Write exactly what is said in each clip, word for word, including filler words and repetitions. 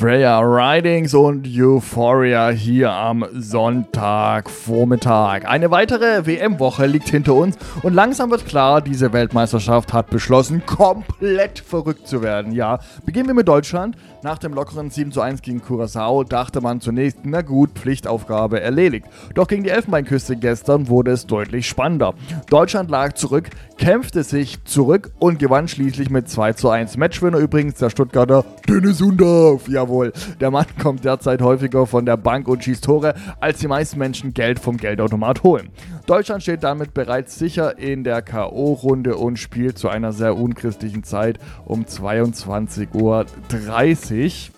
Freya Ridings und Euphoria hier am Sonntagvormittag. Eine weitere W M-Woche liegt hinter uns und langsam wird klar, diese Weltmeisterschaft hat beschlossen, komplett verrückt zu werden. Ja, beginnen wir mit Deutschland. Nach dem lockeren sieben zu eins gegen Curaçao dachte man zunächst, na gut, Pflichtaufgabe erledigt. Doch gegen die Elfenbeinküste gestern wurde es deutlich spannender. Deutschland lag zurück, kämpfte sich zurück und gewann schließlich mit zwei zu eins. Matchwinner übrigens der Stuttgarter Dennis Undaff. Jawohl, der Mann kommt derzeit häufiger von der Bank und schießt Tore, als die meisten Menschen Geld vom Geldautomat holen. Deutschland steht damit bereits sicher in der K O-Runde und spielt zu einer sehr unchristlichen Zeit um zweiundzwanzig Uhr dreißig.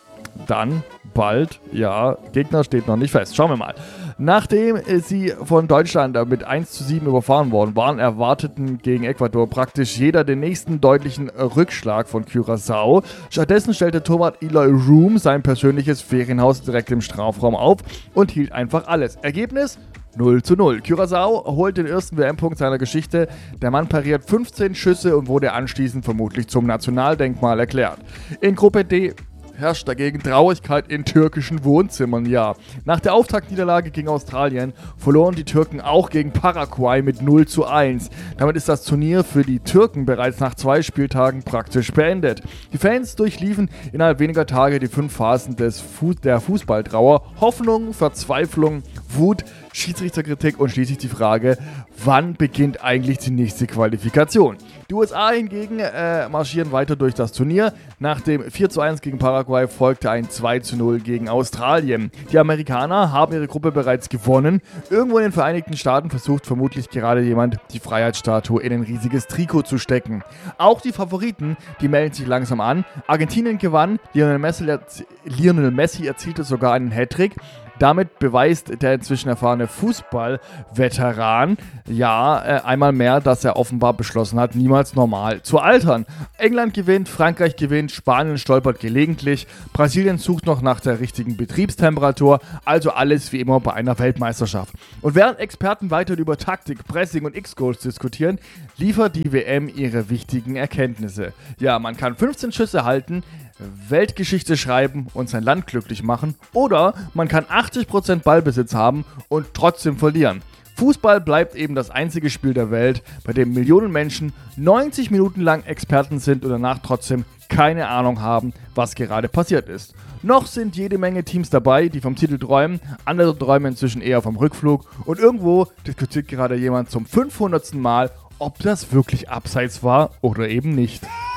Dann bald, ja, Gegner steht noch nicht fest. Schauen wir mal. Nachdem sie von Deutschland mit eins zu sieben überfahren worden waren, erwarteten gegen Ecuador praktisch jeder den nächsten deutlichen Rückschlag von Curaçao. Stattdessen stellte Torwart Eloy Room sein persönliches Ferienhaus direkt im Strafraum auf und hielt einfach alles. Ergebnis? null zu null. Curaçao holt den ersten W M-Punkt seiner Geschichte. Der Mann pariert fünfzehn Schüsse und wurde anschließend vermutlich zum Nationaldenkmal erklärt. In Gruppe D herrscht dagegen Traurigkeit in türkischen Wohnzimmern, ja. Nach der Auftaktniederlage gegen Australien verloren die Türken auch gegen Paraguay mit null zu eins. Damit ist das Turnier für die Türken bereits nach zwei Spieltagen praktisch beendet. Die Fans durchliefen innerhalb weniger Tage die fünf Phasen des Fu- der Fußballtrauer: Hoffnung, Verzweiflung, Wut, Schiedsrichterkritik und schließlich die Frage, wann beginnt eigentlich die nächste Qualifikation? Die U S A hingegen äh, marschieren weiter durch das Turnier. Nach dem vier zu eins gegen Paraguay folgte ein zwei zu null gegen Australien. Die Amerikaner haben ihre Gruppe bereits gewonnen. Irgendwo in den Vereinigten Staaten versucht vermutlich gerade jemand, die Freiheitsstatue in ein riesiges Trikot zu stecken. Auch die Favoriten, die melden sich langsam an. Argentinien gewann, Lionel Messi, Lionel Messi erzielte sogar einen Hattrick. Damit beweist der inzwischen erfahrene Fußball-Veteran ja äh, einmal mehr, dass er offenbar beschlossen hat, niemals normal zu altern. England gewinnt, Frankreich gewinnt, Spanien stolpert gelegentlich, Brasilien sucht noch nach der richtigen Betriebstemperatur, also alles wie immer bei einer Weltmeisterschaft. Und während Experten weiter über Taktik, Pressing und X-Goals diskutieren, liefert die W M ihre wichtigen Erkenntnisse. Ja, man kann fünfzehn Schüsse halten, Weltgeschichte schreiben und sein Land glücklich machen, oder man kann achtzig Prozent Ballbesitz haben und trotzdem verlieren. Fußball bleibt eben das einzige Spiel der Welt, bei dem Millionen Menschen neunzig Minuten lang Experten sind und danach trotzdem keine Ahnung haben, was gerade passiert ist. Noch sind jede Menge Teams dabei, die vom Titel träumen, andere träumen inzwischen eher vom Rückflug und irgendwo diskutiert gerade jemand zum fünfhundertsten Mal, ob das wirklich abseits war oder eben nicht.